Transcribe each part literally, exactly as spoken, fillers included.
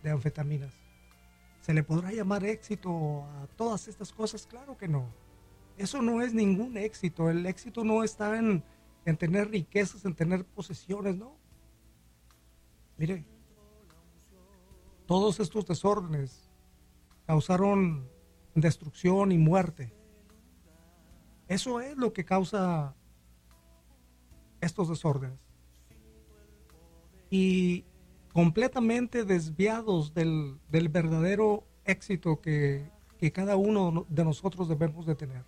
de anfetaminas. ¿Se le podrá llamar éxito a todas estas cosas? Claro que no. Eso no es ningún éxito. El éxito no está en, en tener riquezas, en tener posesiones, no. Mire, todos estos desórdenes causaron destrucción y muerte. Eso es lo que causa estos desórdenes. Y completamente desviados del, del verdadero éxito que, que cada uno de nosotros debemos de tener.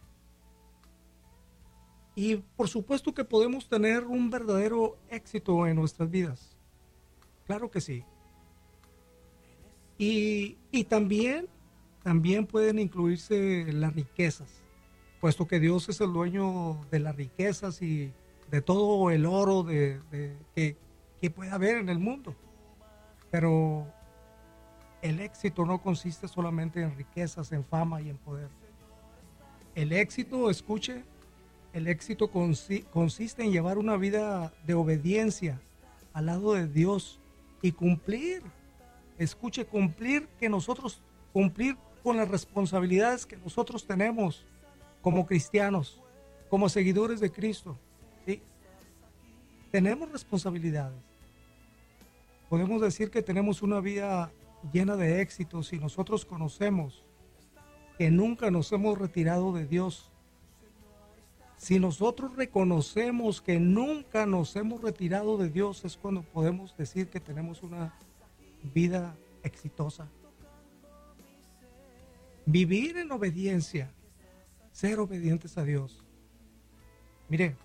Y por supuesto que podemos tener un verdadero éxito en nuestras vidas. Claro que sí. Y, y también, también pueden incluirse las riquezas, puesto que Dios es el dueño de las riquezas y de todo el oro de, de, que, que puede haber en el mundo. Pero el éxito no consiste solamente en riquezas, en fama y en poder. El éxito, escuche, el éxito consi- consiste en llevar una vida de obediencia al lado de Dios y cumplir, escuche, cumplir que nosotros, cumplir con las responsabilidades que nosotros tenemos como cristianos, como seguidores de Cristo. ¿Sí? Tenemos responsabilidades. Podemos decir que tenemos una vida llena de éxitos si nosotros conocemos que nunca nos hemos retirado de Dios. Si nosotros reconocemos que nunca nos hemos retirado de Dios, es cuando podemos decir que tenemos una vida exitosa. Vivir en obediencia, ser obedientes a Dios. Mire,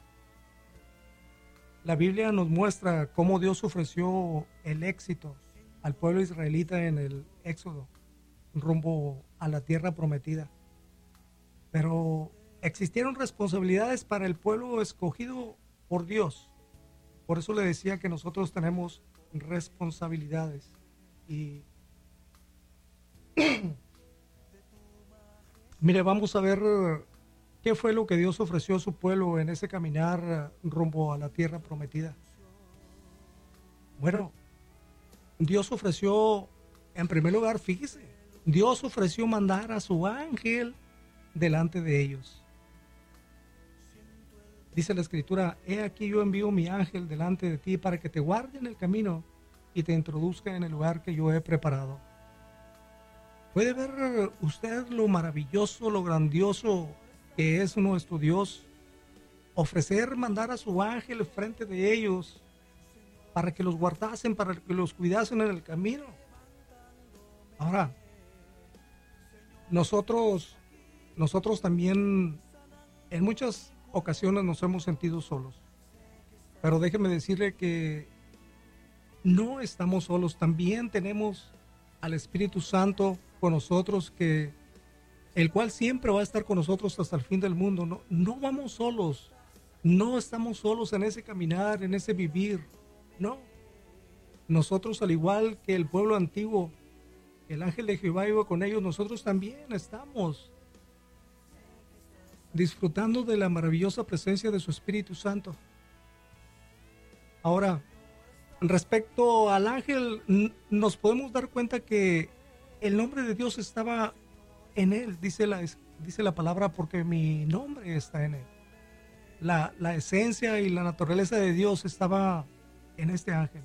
la Biblia nos muestra cómo Dios ofreció el éxito al pueblo israelita en el Éxodo, rumbo a la tierra prometida. Pero existieron responsabilidades para el pueblo escogido por Dios. Por eso le decía que nosotros tenemos responsabilidades. Y mire, vamos a ver qué fue lo que Dios ofreció a su pueblo en ese caminar rumbo a la tierra prometida. Bueno, Dios ofreció, en primer lugar, fíjese, Dios ofreció mandar a su ángel delante de ellos. Dice la Escritura: he aquí yo envío mi ángel delante de ti para que te guarde en el camino y te introduzca en el lugar que yo he preparado. ¿Puede ver usted lo maravilloso, lo grandioso que es nuestro Dios? Ofrecer mandar a su ángel frente de ellos para que los guardasen, para que los cuidasen en el camino. Ahora, nosotros, nosotros también en muchas ocasiones nos hemos sentido solos. Pero déjeme decirle que no estamos solos. También tenemos al Espíritu Santo con nosotros, que el cual siempre va a estar con nosotros hasta el fin del mundo. No, no vamos solos. No estamos solos en ese caminar, en ese vivir. No. Nosotros, al igual que el pueblo antiguo, el ángel de Jehová iba con ellos, nosotros también estamos disfrutando de la maravillosa presencia de su Espíritu Santo. Ahora, respecto al ángel, nos podemos dar cuenta que el nombre de Dios estaba en él, dice la, dice la palabra, porque mi nombre está en él. La, la esencia y la naturaleza de Dios estaba en este ángel.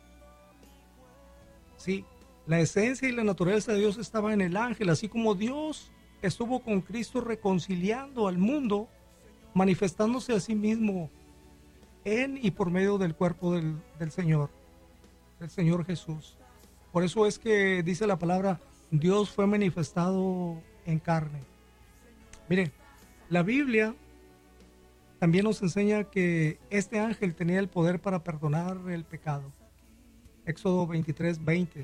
Sí, la esencia y la naturaleza de Dios estaba en el ángel, así como Dios estuvo con Cristo reconciliando al mundo, manifestándose a sí mismo en y por medio del cuerpo del, del Señor, del Señor Jesús. Por eso es que dice la palabra, Dios fue manifestado en carne. Mire, la Biblia también nos enseña que este ángel tenía el poder para perdonar el pecado. Éxodo veintitrés, veinte.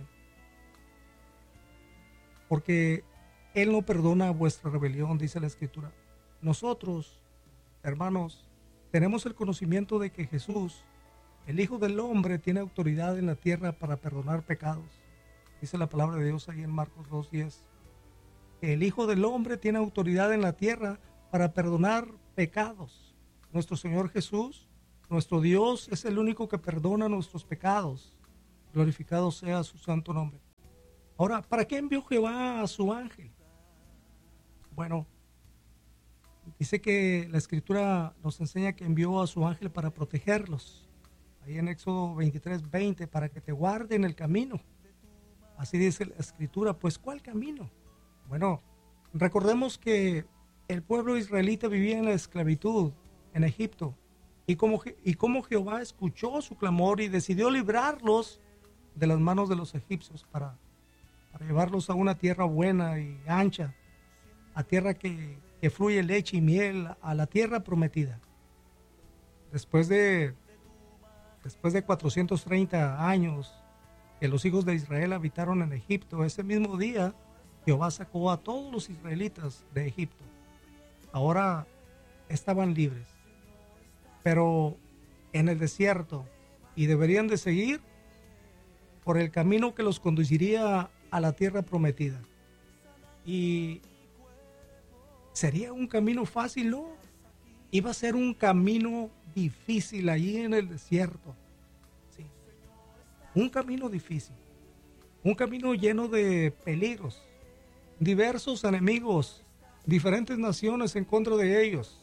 Porque Él no perdona vuestra rebelión, dice la Escritura. Nosotros, hermanos, tenemos el conocimiento de que Jesús, el Hijo del Hombre, tiene autoridad en la tierra para perdonar pecados. Dice la palabra de Dios ahí en Marcos dos, diez. Que el Hijo del Hombre tiene autoridad en la tierra para perdonar pecados. Nuestro Señor Jesús, nuestro Dios, es el único que perdona nuestros pecados. Glorificado sea su santo nombre. Ahora, ¿para qué envió Jehová a su ángel? Bueno, dice que la escritura nos enseña que envió a su ángel para protegerlos. Ahí en Éxodo veintitrés, veinte, para que te guarde en el camino. Así dice la escritura. Pues, ¿cuál camino? Bueno, recordemos que el pueblo israelita vivía en la esclavitud en Egipto. Y como, y como Jehová escuchó su clamor y decidió librarlos de las manos de los egipcios para, para llevarlos a una tierra buena y ancha, a tierra que, que fluye leche y miel, a la tierra prometida. Después de, después de cuatrocientos treinta años que los hijos de Israel habitaron en Egipto, ese mismo día Jehová sacó a todos los israelitas de Egipto. Ahora estaban libres, pero en el desierto, y deberían de seguir por el camino que los conduciría a la tierra prometida. Y sería un camino fácil, ¿no? Iba a ser un camino difícil allí en el desierto. Sí. Un camino difícil. Un camino lleno de peligros, diversos enemigos, diferentes naciones en contra de ellos.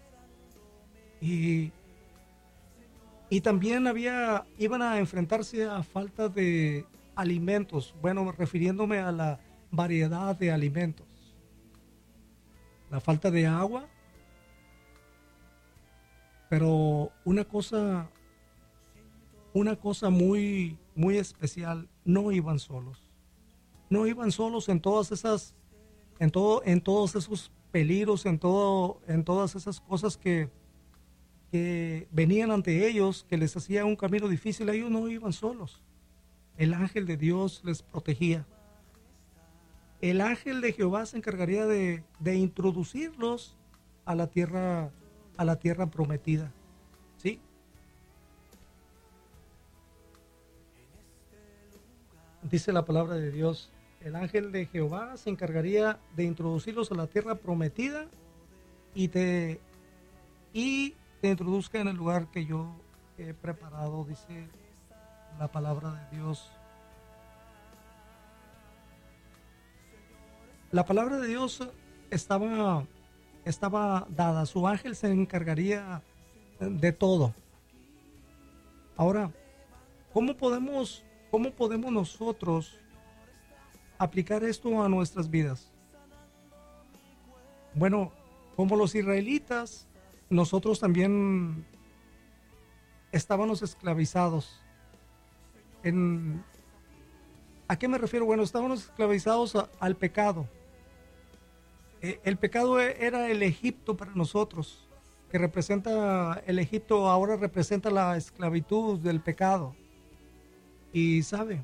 Y, y también había, iban a enfrentarse a falta de alimentos. Bueno, refiriéndome a la variedad de alimentos. La falta de agua. Pero una cosa, una cosa muy, muy especial, no iban solos. No iban solos en todas esas, en todo, en todos esos peligros, en todo, en todas esas cosas que, que venían ante ellos, que les hacía un camino difícil. Ellos no iban solos. El ángel de Dios les protegía. El ángel de Jehová se encargaría de, de introducirlos a la tierra, a la tierra prometida. ¿Sí? Dice la palabra de Dios, el ángel de Jehová se encargaría de introducirlos a la tierra prometida y te, y te introduzca en el lugar que yo he preparado, dice la palabra de Dios. La palabra de Dios estaba, estaba dada, su ángel se encargaría de todo. Ahora, ¿cómo podemos, cómo podemos nosotros aplicar esto a nuestras vidas? Bueno, como los israelitas, nosotros también estábamos esclavizados. En, ¿A qué me refiero? Bueno, estábamos esclavizados a, al pecado. Eh, el pecado era el Egipto para nosotros, que representa, el Egipto ahora representa la esclavitud del pecado. Y sabe,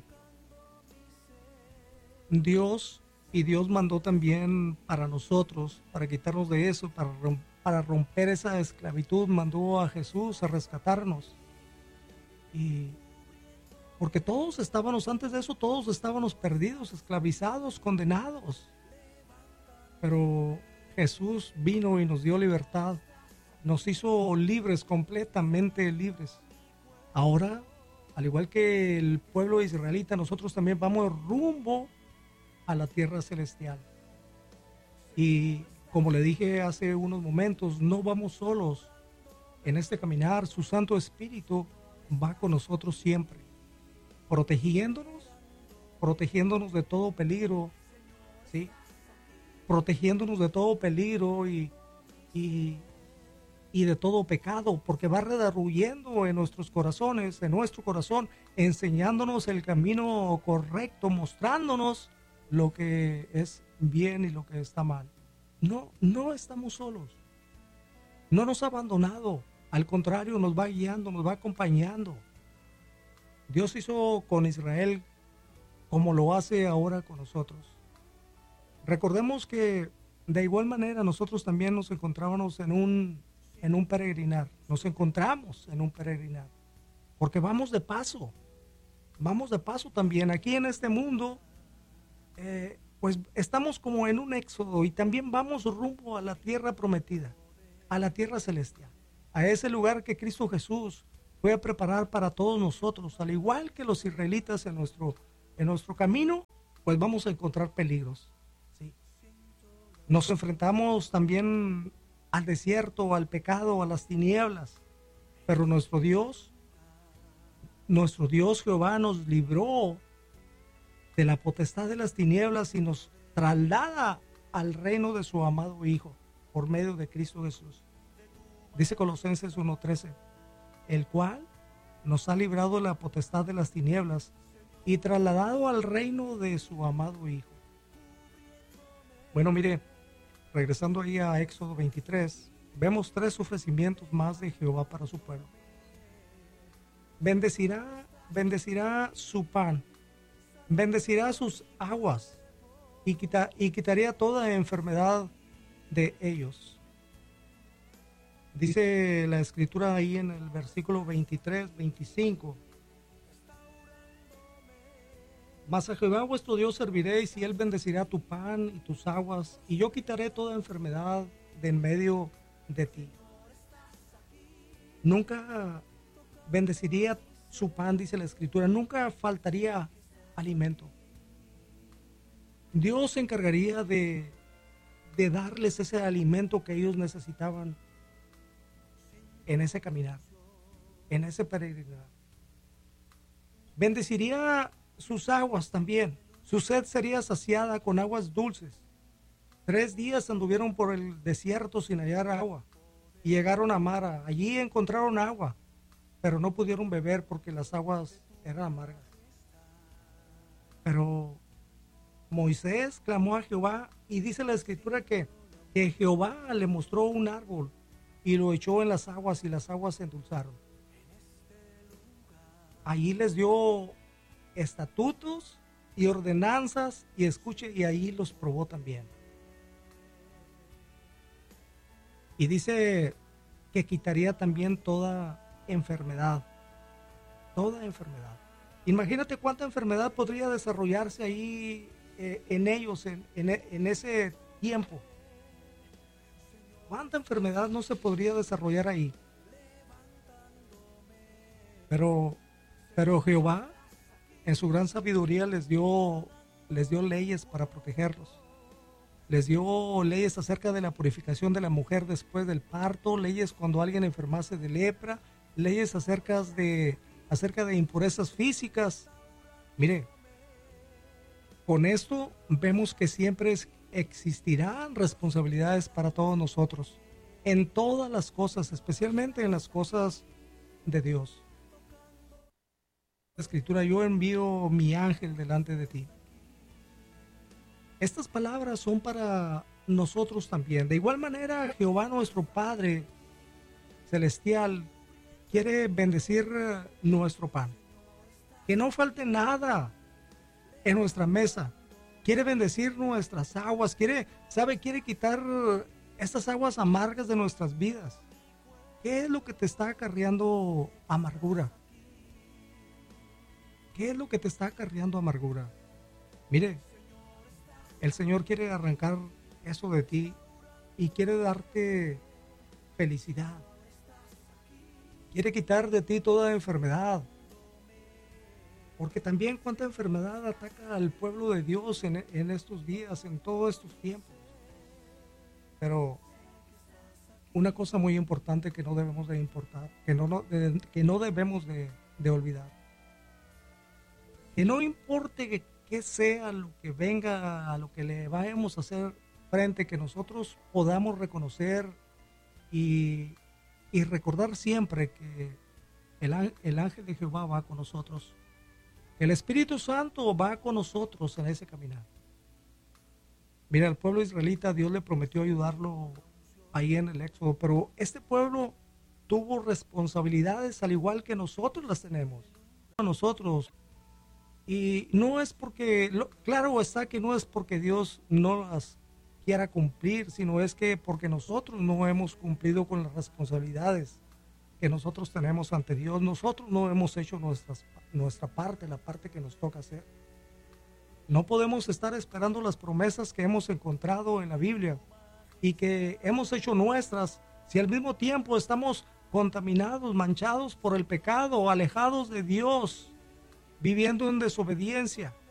Dios, y Dios mandó también para nosotros, para quitarnos de eso, para, para romper esa esclavitud, mandó a Jesús a rescatarnos. Y porque todos estábamos, antes de eso, todos estábamos perdidos, esclavizados, condenados. Pero Jesús vino y nos dio libertad, nos hizo libres, completamente libres. Ahora, al igual que el pueblo israelita, nosotros también vamos rumbo a la tierra celestial. Y como le dije hace unos momentos, no vamos solos en este caminar. Su Santo Espíritu va con nosotros siempre, protegiéndonos, protegiéndonos de todo peligro, ¿sí? Protegiéndonos de todo peligro y, y, y de todo pecado, porque va redarguyendo en nuestros corazones, en nuestro corazón, enseñándonos el camino correcto, mostrándonos lo que es bien y lo que está mal. No, no estamos solos. No nos ha abandonado. Al contrario, nos va guiando, nos va acompañando. Dios hizo con Israel como lo hace ahora con nosotros. Recordemos que de igual manera nosotros también nos encontrábamos en un, en un peregrinar. Nos encontramos en un peregrinar. Porque vamos de paso. Vamos de paso también. Aquí en este mundo, eh, pues estamos como en un éxodo y también vamos rumbo a la tierra prometida, a la tierra celestial, a ese lugar que Cristo Jesús fue a preparar para todos nosotros, al igual que los israelitas en nuestro, en nuestro camino. pues vamos a encontrar peligros. ¿Sí? Nos enfrentamos también al desierto, al pecado, a las tinieblas, pero nuestro Dios, nuestro Dios Jehová nos libró de la potestad de las tinieblas y nos traslada al reino de su amado Hijo por medio de Cristo Jesús. Dice Colosenses uno trece, el cual nos ha librado de la potestad de las tinieblas y trasladado al reino de su amado Hijo. Bueno, mire, regresando ahí a Éxodo veintitrés, vemos tres ofrecimientos más de Jehová para su pueblo. Bendecirá, bendecirá su pan, bendecirá sus aguas y, quita, y quitaría toda enfermedad de ellos. Dice la escritura ahí en el versículo veintitrés, veinticinco. Mas a Jehová vuestro Dios serviréis y él bendecirá tu pan y tus aguas y yo quitaré toda enfermedad de en medio de ti. Nunca bendeciría su pan, dice la escritura, nunca faltaría alimento. Dios se encargaría de, de darles ese alimento que ellos necesitaban en ese caminar, en ese peregrinar. Bendeciría sus aguas también. Su sed sería saciada con aguas dulces. Tres días anduvieron por el desierto sin hallar agua y llegaron a Mara. Allí encontraron agua, pero no pudieron beber porque las aguas eran amargas. Pero Moisés clamó a Jehová y dice la escritura que, que Jehová le mostró un árbol y lo echó en las aguas y las aguas se endulzaron. Allí les dio estatutos y ordenanzas y escuche, y ahí los probó también. Y dice que quitaría también toda enfermedad, toda enfermedad. Imagínate cuánta enfermedad podría desarrollarse ahí eh, en ellos, en, en, en ese tiempo. ¿Cuánta enfermedad no se podría desarrollar ahí? Pero, pero Jehová, en su gran sabiduría, les dio, les dio leyes para protegerlos. Les dio leyes acerca de la purificación de la mujer después del parto, leyes cuando alguien enfermase de lepra, leyes acerca de, acerca de impurezas físicas. Mire, con esto vemos que siempre es, existirán responsabilidades para todos nosotros, en todas las cosas, especialmente en las cosas de Dios. La escritura, yo envío mi ángel delante de ti. Estas palabras son para nosotros también. De igual manera, Jehová nuestro Padre Celestial quiere bendecir nuestro pan. Que no falte nada en nuestra mesa. Quiere bendecir nuestras aguas. Quiere, sabe, quiere quitar estas aguas amargas de nuestras vidas. ¿Qué es lo que te está acarreando amargura? ¿Qué es lo que te está acarreando amargura? Mire, el Señor quiere arrancar eso de ti y quiere darte felicidad. Quiere quitar de ti toda enfermedad. Porque también cuánta enfermedad ataca al pueblo de Dios en, en estos días, en todos estos tiempos. Pero una cosa muy importante que no debemos de importar, que no, no, de, que no debemos de, de olvidar. Que no importe que, que sea lo que venga, a lo que le vayamos a hacer frente, que nosotros podamos reconocer y, y recordar siempre que el, el ángel de Jehová va con nosotros. El Espíritu Santo va con nosotros en ese caminar. Mira, al pueblo israelita Dios le prometió ayudarlo ahí en el Éxodo, pero este pueblo tuvo responsabilidades al igual que nosotros las tenemos. Nosotros. Y no es porque, lo, claro está que no es porque Dios no las quiera cumplir, sino es que porque nosotros no hemos cumplido con las responsabilidades que nosotros tenemos ante Dios. Nosotros no hemos hecho nuestras, nuestra parte, la parte que nos toca hacer. No podemos estar esperando las promesas que hemos encontrado en la Biblia y que hemos hecho nuestras, si al mismo tiempo estamos contaminados, manchados por el pecado, alejados de Dios, viviendo en desobediencia.